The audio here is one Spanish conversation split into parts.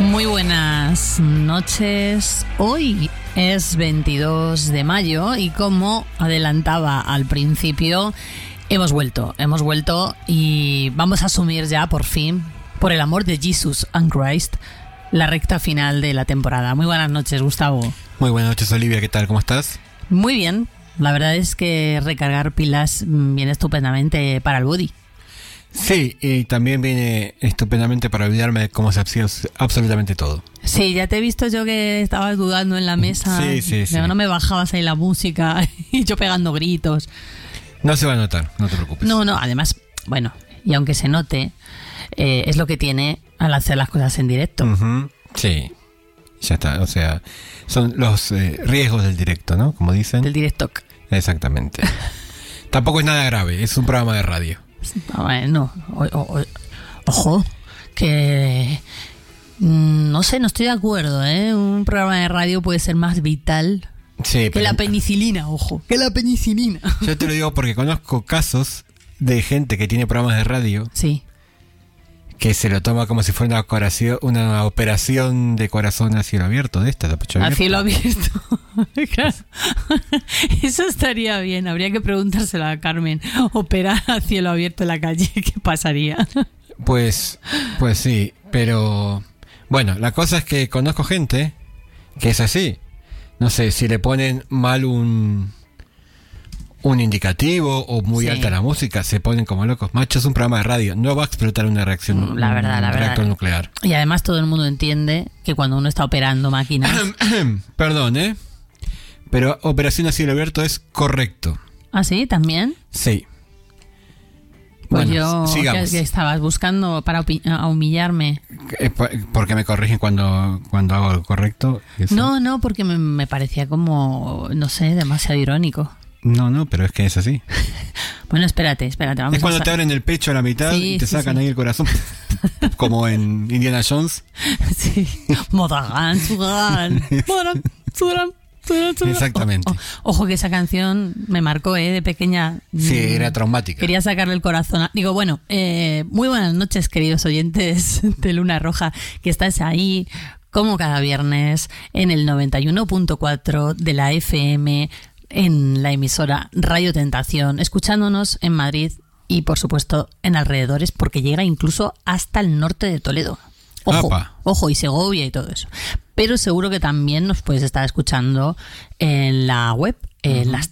Muy buenas noches. Hoy es 22 de mayo y como adelantaba al principio, hemos vuelto y vamos a asumir ya por fin, por el amor de Jesus and Christ, la recta final de la temporada. Muy buenas noches, Gustavo. Muy buenas noches, Olivia. ¿Qué tal? ¿Cómo estás? Muy bien. La verdad es que recargar pilas viene estupendamente para el body. Sí, y también viene estupendamente para olvidarme de cómo se hacía absolutamente todo. Sí, ya te he visto yo que estabas dudando en la mesa. Sí. No me bajabas ahí la música y yo pegando gritos. No se va a notar, no te preocupes. No, además, bueno, y aunque se note, es lo que tiene al hacer las cosas en directo. Uh-huh. Sí, ya está, o sea, son los riesgos del directo, ¿no? Como dicen. Del direct talk. Exactamente. Tampoco es nada grave, es un programa de radio. Bueno, ojo, que no sé, no estoy de acuerdo, ¿eh? Un programa de radio puede ser más vital que la penicilina, ojo, que la penicilina. Yo te lo digo porque conozco casos de gente que tiene programas de radio. Sí. Que se lo toma como si fuera una operación de corazón a cielo abierto, de esta, de pecho abierto. A cielo abierto. Claro. Eso estaría bien. Habría que preguntárselo a Carmen. Operar a cielo abierto en la calle, ¿qué pasaría? Pues sí, pero bueno, la cosa es que conozco gente que es así. No sé, si le ponen mal un indicativo o muy alta la música, se ponen como locos. Macho, es un programa de radio, no va a explotar una reacción, la verdad. reactor nuclear. Y además todo el mundo entiende que cuando uno está operando máquinas... Perdón, pero operación a cielo abierto es correcto. ¿Ah, sí? ¿También? Sí. Pues bueno, sigamos. ¿Qué estabas buscando para humillarme? Porque me corrigen cuando hago lo correcto. ¿Eso? No, porque me parecía como, no sé, demasiado irónico. No, pero es que es así. Bueno, espérate. Vamos es cuando te abren el pecho a la mitad y te sacan ahí el corazón. Como en Indiana Jones. Sí. Modagan, Sugan. Exactamente. Ojo que esa canción me marcó, de pequeña. Sí, era traumática. Quería sacarle el corazón. Digo, bueno, muy buenas noches, queridos oyentes de Luna Roja, que estáis ahí como cada viernes en el 91.4 de la FM, en la emisora Radio Tentación, escuchándonos en Madrid y por supuesto en alrededores, porque llega incluso hasta el norte de Toledo. Ojo, y Segovia y todo eso. Pero seguro que también nos puedes estar escuchando en la web, en las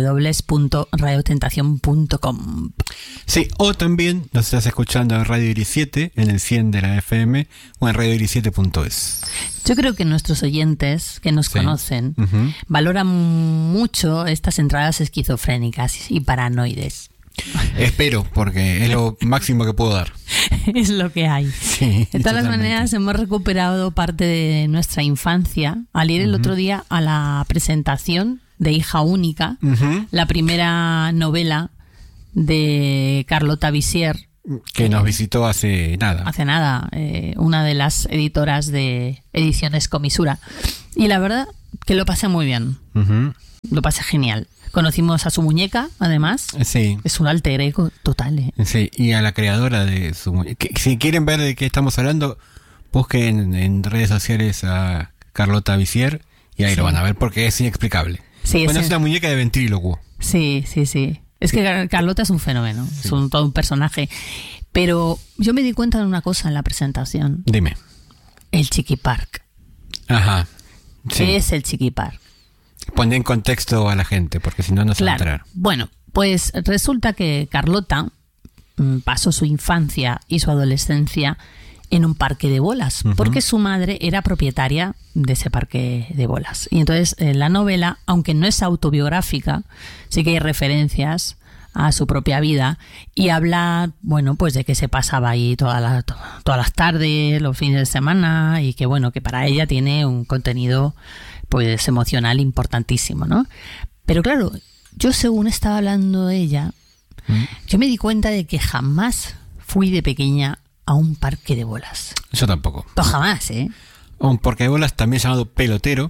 www.radiotentacion.com. Sí, o también nos estás escuchando en Radio Iris 7, en el 100 de la FM, o en radioiris7.es. Yo creo que nuestros oyentes que nos conocen valoran mucho estas entradas esquizofrénicas y paranoides. Espero, porque es lo máximo que puedo dar. Es lo que hay. Sí, de todas las maneras, hemos recuperado parte de nuestra infancia al ir el otro día a la presentación de Hija Única, la primera novela de Carlota Visier, que nos visitó hace nada, una de las editoras de Ediciones Comisura. Y la verdad que lo pasé muy bien. Lo pasé genial. Conocimos a su muñeca, además. Sí. Es un alter ego total, Sí, y a la creadora de su muñeca. Si quieren ver de qué estamos hablando, busquen en redes sociales a Carlota Visier y ahí lo van a ver, porque es inexplicable. Sí, es una muñeca de ventrílocuo. Sí. Es que Carlota es un fenómeno, es todo un personaje. Pero yo me di cuenta de una cosa en la presentación. Dime. El Chiqui Park. Ajá. Sí. ¿Qué es el Chiqui Park? Pon en contexto a la gente, porque si no, no se va a enterar. Bueno, pues resulta que Carlota pasó su infancia y su adolescencia en un parque de bolas, porque su madre era propietaria de ese parque de bolas. Y entonces la novela, aunque no es autobiográfica, sí que hay referencias a su propia vida y habla, bueno, pues de que se pasaba ahí todas las tardes, los fines de semana, y que bueno, que para ella tiene un contenido pues emocional importantísimo, ¿no? Pero claro, yo según estaba hablando de ella, yo me di cuenta de que jamás fui de pequeña a un parque de bolas. Yo tampoco. No, jamás, Un parque de bolas también llamado pelotero.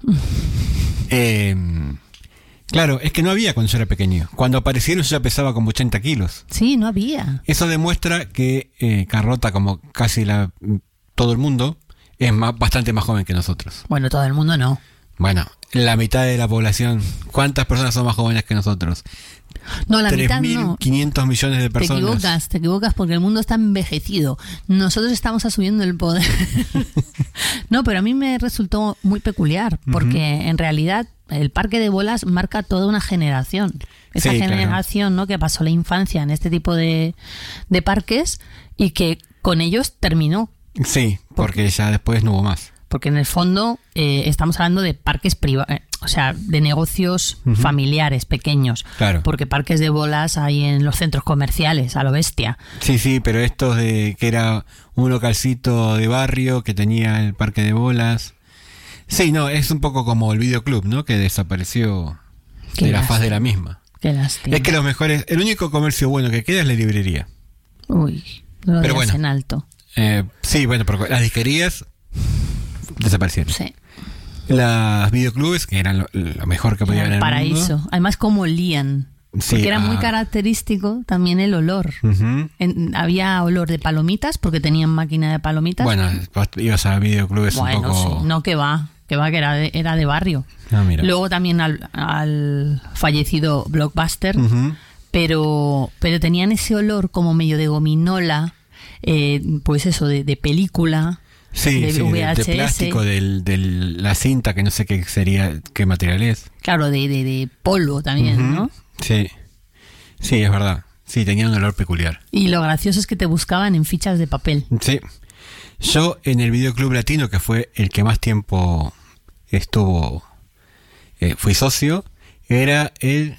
Claro, es que no había cuando yo era pequeño. Cuando aparecieron yo ya pesaba como 80 kilos. Sí, no había. Eso demuestra que Carlota, como casi todo el mundo, es bastante más joven que nosotros. Bueno, todo el mundo no. Bueno, la mitad de la población. ¿Cuántas personas son más jóvenes que nosotros? No, la mitad no. 3.500 millones de personas. Te equivocas porque el mundo está envejecido. Nosotros estamos asumiendo el poder. No, pero a mí me resultó muy peculiar porque en realidad el parque de bolas marca toda una generación. Esa generación, claro, ¿no? Que pasó la infancia en este tipo de parques y que con ellos terminó. Sí, porque ya después no hubo más. Porque en el fondo estamos hablando de parques privados, o sea, de negocios familiares pequeños. Claro. Porque parques de bolas hay en los centros comerciales, a lo bestia. Sí, pero estos de que era un localcito de barrio que tenía el parque de bolas. Sí, no, es un poco como el videoclub, ¿no? Que desapareció de la faz de la misma. Qué lástima. Es que el único comercio bueno que queda es la librería. Uy, lo pero bueno, en alto. Sí, bueno, porque las disquerías desaparecieron. Sí. Las videoclubes, que eran lo mejor que podía haber en el paraíso. mundo. Además, como olían. Sí, porque era muy característico también el olor. Había olor de palomitas, porque tenían máquina de palomitas. Bueno, ibas a videoclubes un poco... Sí. No, que era de barrio. Mira. Luego también al fallecido Blockbuster, pero tenían ese olor como medio de gominola, pues eso, de película. Sí, de VHS. De plástico, de la cinta, que no sé qué material es. Claro, de polvo también, ¿no? Sí, es verdad. Sí, tenía un olor peculiar. Y lo gracioso es que te buscaban en fichas de papel. Sí. Yo en el Videoclub Latino, que fue el que más tiempo fui socio, era el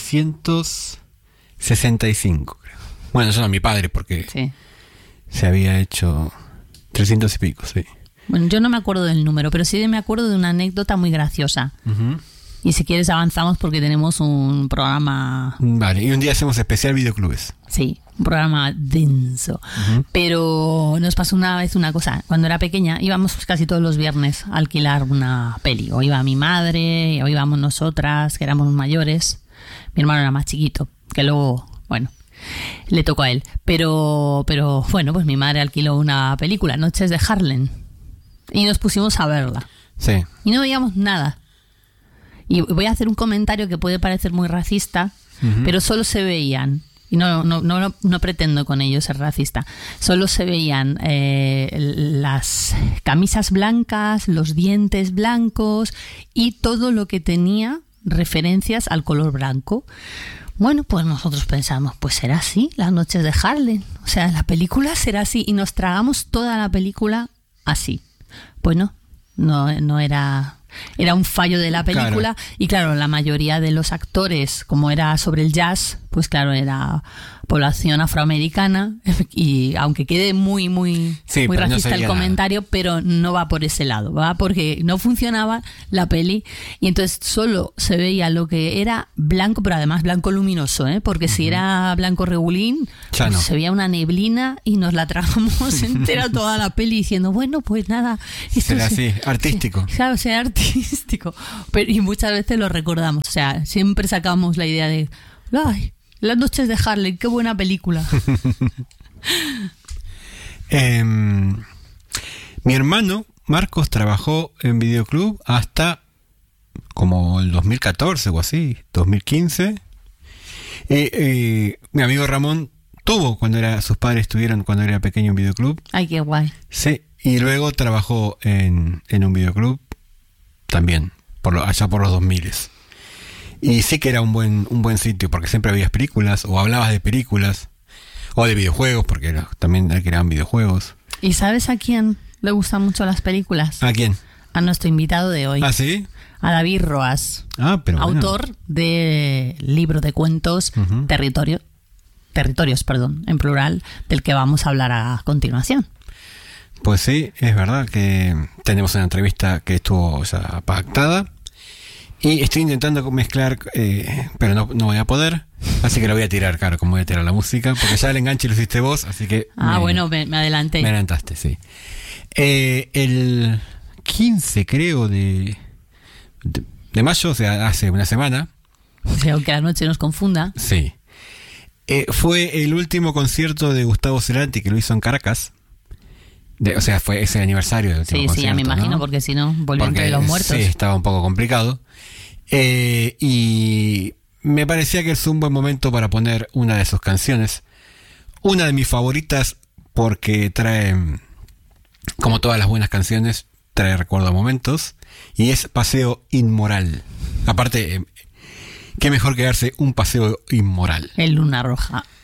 365, creo. Bueno, yo no, mi padre, porque se había hecho 300 y pico, sí. Bueno, yo no me acuerdo del número, pero sí me acuerdo de una anécdota muy graciosa. Y si quieres avanzamos porque tenemos un programa... Vale, y un día hacemos especial videoclubes. Sí, un programa denso. Pero nos pasó una vez una cosa. Cuando era pequeña íbamos casi todos los viernes a alquilar una peli. O iba mi madre, o íbamos nosotras, que éramos mayores. Mi hermano era más chiquito, que luego, bueno, le tocó a él. Pero bueno, pues mi madre alquiló una película, Noches de Harlem. Y nos pusimos a verla. Sí. Y no veíamos nada. Y voy a hacer un comentario que puede parecer muy racista, pero solo se veían, y no pretendo con ello ser racista, solo se veían las camisas blancas, los dientes blancos y todo lo que tenía referencias al color blanco. Bueno, pues nosotros pensamos, pues será así, Las Noches de Harlem. O sea, la película será así, y nos tragamos toda la película así. Pues no era... Era un fallo de la película, claro. Y claro, la mayoría de los actores, como era sobre el jazz, pues claro, era población afroamericana, y aunque quede muy racista el comentario, pero no va por ese lado, va porque no funcionaba la peli, y entonces solo se veía lo que era blanco, pero además blanco luminoso, porque si era blanco regulín, pues se veía una neblina y nos la tragamos entera toda la peli diciendo, bueno, pues nada, esto será así, artístico. Claro, será artístico, pero, y muchas veces lo recordamos, o sea, siempre sacamos la idea de, ay, Las Noches de Harlem, qué buena película. Mi hermano Marcos trabajó en Videoclub hasta como el 2014 o así, 2015. Mi amigo Ramón tuvo sus padres estuvieron cuando era pequeño en Videoclub. Ay, qué guay. Sí, y luego trabajó en un videoclub también, allá por los 2000. Y sí que era un buen sitio, porque siempre habías películas, o hablabas de películas, o de videojuegos, porque también creaban videojuegos. ¿Y sabes a quién le gustan mucho las películas? ¿A quién? A nuestro invitado de hoy. ¿Ah, sí? A David Roas. Pero autor del libro de cuentos Territorios, en plural, del que vamos a hablar a continuación. Pues sí, es verdad que tenemos una entrevista que estuvo ya pactada. Y estoy intentando mezclar, pero no voy a poder. Así que lo voy a tirar, claro, como voy a tirar la música. Porque ya el enganche lo hiciste vos, así que... me adelanté. Me adelantaste, sí. El 15, creo, de mayo, o sea, hace una semana. O sea, aunque la noche nos confunda. Sí. Fue el último concierto de Gustavo Cerati, que lo hizo en Caracas. O sea, fue ese aniversario del último concierto, ya me imagino, ¿no? porque si no, volvió entre los muertos. Sí, estaba un poco complicado. Y me parecía que es un buen momento para poner una de sus canciones. Una de mis favoritas porque trae, como todas las buenas canciones, trae recuerdo a momentos. Y es Paseo Inmoral. Aparte, qué mejor que darse un paseo inmoral. En Luna Roja.